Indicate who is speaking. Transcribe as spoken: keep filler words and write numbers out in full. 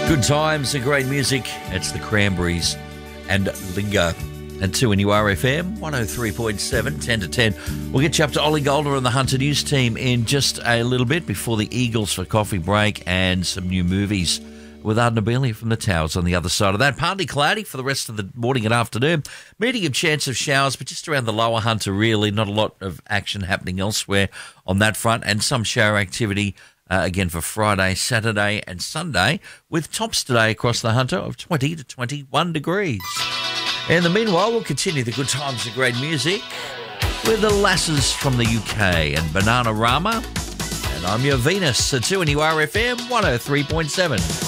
Speaker 1: Good times and great music. It's the Cranberries and Linger. And two in U R F M, one oh three point seven, ten to ten. We'll get you up to Ollie Golder and the Hunter News team in just a little bit before the Eagles for coffee break and some new movies with Adna Bailey from the Towers on the other side of that. Partly cloudy for the rest of the morning and afternoon. Medium chance of showers, but just around the lower Hunter, really. Not a lot of action happening elsewhere on that front, and some shower activity Uh, again for Friday, Saturday and Sunday, with tops today across the Hunter of twenty to twenty-one degrees. In the meanwhile, we'll continue the good times and great music with the Lasses from the U K and Banana Rama. And I'm your Venus, at two in U R F M one oh three point seven.